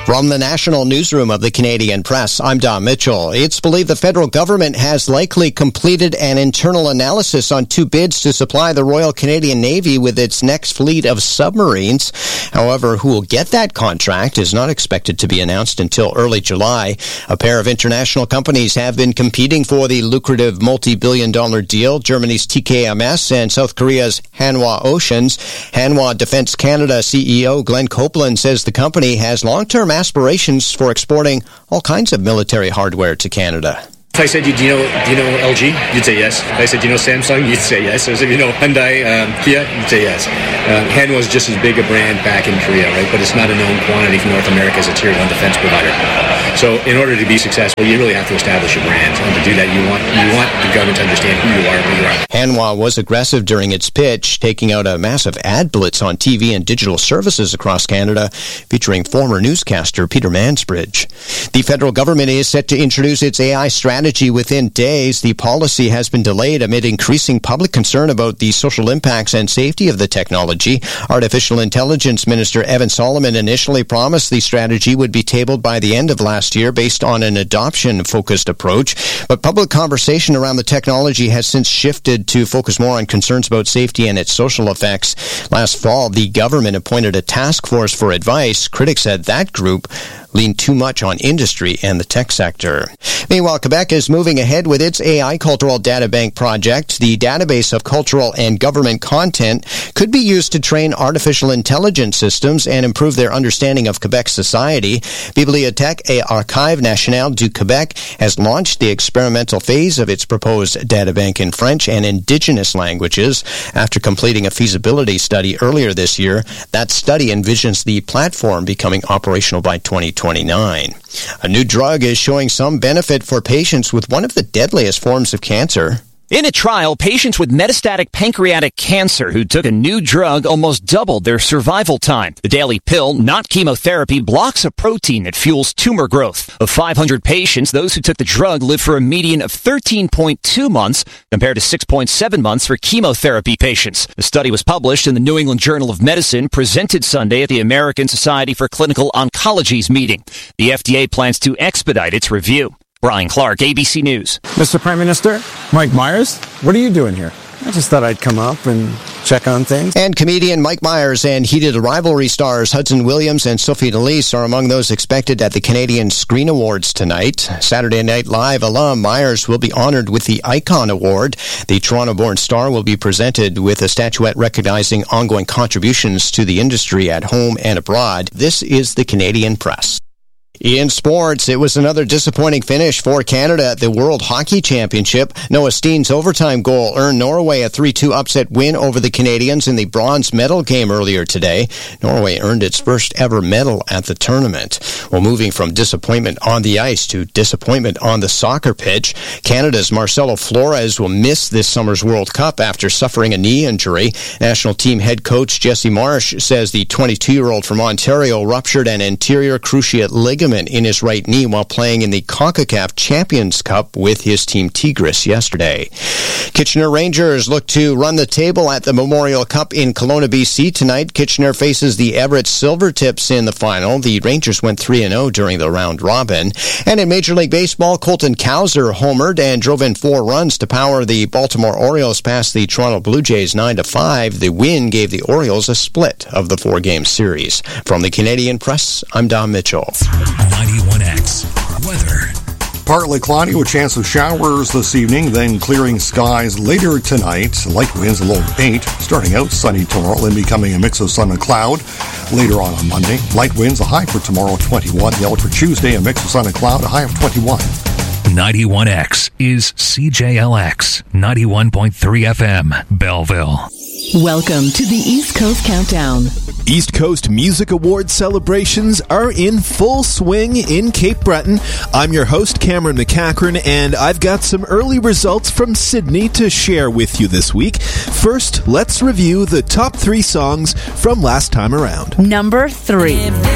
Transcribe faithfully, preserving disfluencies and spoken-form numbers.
From the National Newsroom of the Canadian Press, I'm Don Mitchell. It's believed the federal government has likely completed an internal analysis on two bids to supply the Royal Canadian Navy with its next fleet of submarines. However, who will get that contract is not expected to be announced until early July. A pair of international companies have been competing for the lucrative multi-billion dollar deal, Germany's T K M S and South Korea's Hanwha Oceans. Hanwha Defense Canada C E O Glenn Copeland says the company has long-term aspirations for exporting all kinds of military hardware to Canada. If I said, do you know, do you know L G? You'd say yes. If I said, do you know Samsung? You'd say yes. Or if you know Hyundai, um, Kia? You'd say yes. Uh, Hanwha is just as big a brand back in Korea, right? But it's not a known quantity for North America as a tier one defense provider. So in order to be successful, you really have to establish a brand. And to do that, you want you want the government to understand who you are and who you are. Hanwha was aggressive during its pitch, taking out a massive ad blitz on T V and digital services across Canada, featuring former newscaster Peter Mansbridge. The federal government is set to introduce its A I strategy within days. The policy has been delayed amid increasing public concern about the social impacts and safety of the technology. Artificial Intelligence Minister Evan Solomon initially promised the strategy would be tabled by the end of last year based on an adoption-focused approach. But public conversation around the technology has since shifted to focus more on concerns about safety and its social effects. Last fall, the government appointed a task force for advice. Critics said that group leaned too much on industry and the tech sector. Meanwhile, Quebec is moving ahead with its A I Cultural Data Bank project. The database of cultural and government content could be used to train artificial intelligence systems and improve their understanding of Quebec society. Bibliothèque et Archives Nationales du Québec has launched the experimental phase of its proposed databank in French and Indigenous languages. After completing a feasibility study earlier this year, that study envisions the platform becoming operational by twenty twenty-nine. A new drug is showing some benefit for patients with one of the deadliest forms of cancer. In a trial, patients with metastatic pancreatic cancer who took a new drug almost doubled their survival time. The daily pill, not chemotherapy, blocks a protein that fuels tumor growth. Of five hundred patients, those who took the drug lived for a median of thirteen point two months compared to six point seven months for chemotherapy patients. The study was published in the New England Journal of Medicine, presented Sunday at the American Society for Clinical Oncology's meeting. The F D A plans to expedite its review. Brian Clark, A B C News. Mister Prime Minister, Mike Myers, what are you doing here? I just thought I'd come up and check on things. And comedian Mike Myers and heated rivalry stars Hudson Williams and Sophie D'Elise are among those expected at the Canadian Screen Awards tonight. Saturday Night Live alum Myers will be honored with the Icon Award. The Toronto-born star will be presented with a statuette recognizing ongoing contributions to the industry at home and abroad. This is the Canadian Press. In sports, it was another disappointing finish for Canada at the World Hockey Championship. Noah Steen's overtime goal earned Norway a three two upset win over the Canadians in the bronze medal game earlier today. Norway earned its first ever medal at the tournament. Well, moving from disappointment on the ice to disappointment on the soccer pitch, Canada's Marcelo Flores will miss this summer's World Cup after suffering a knee injury. National team head coach Jesse Marsh says the twenty-two-year-old from Ontario ruptured an anterior cruciate ligament in his right knee while playing in the CONCACAF Champions Cup with his team Tigres yesterday. Kitchener Rangers look to run the table at the Memorial Cup in Kelowna, B C tonight. Kitchener faces the Everett Silvertips in the final. The Rangers went three and oh during the round robin. And in Major League Baseball, Colton Cowser homered and drove in four runs to power the Baltimore Orioles past the Toronto Blue Jays nine to five. The win gave the Orioles a split of the four-game series. From the Canadian Press, I'm Don Mitchell. ninety-one X weather. Partly cloudy with chance of showers this evening, then clearing skies later tonight. Light winds a low of eight. Starting out sunny tomorrow, then becoming a mix of sun and cloud. Later on on Monday, light winds, a high for tomorrow twenty-one. The out for Tuesday, a mix of sun and cloud, a high of twenty-one. ninety-one X is C J L X, ninety-one point three F M, Belleville. Welcome to the East Coast Countdown. East Coast Music Awards celebrations are in full swing in Cape Breton. I'm your host, Cameron McCachran, and I've got some early results from Sydney to share with you this week. First, let's review the top three songs from last time around. Number three.